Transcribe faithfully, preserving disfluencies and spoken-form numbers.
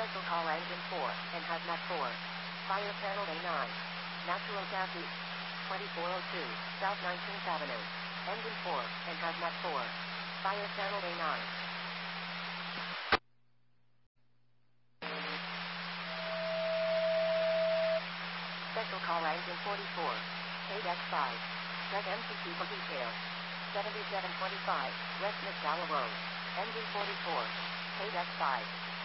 Special call engine four and hazmat four. Fire channel A nine. Natural gas east. twenty-four oh two, South nineteenth Avenue. Engine four and hazmat four. Fire channel A nine. Special call engine forty-four. K X five. Check M C Q for details. seventy-seven twenty-five, West McDowell Road. Engine forty-four. K X five.